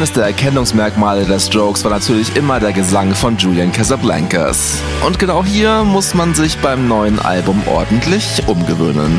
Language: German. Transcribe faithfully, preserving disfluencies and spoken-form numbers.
Eines der Erkennungsmerkmale der Strokes war natürlich immer der Gesang von Julian Casablancas. Und genau hier muss man sich beim neuen Album ordentlich umgewöhnen.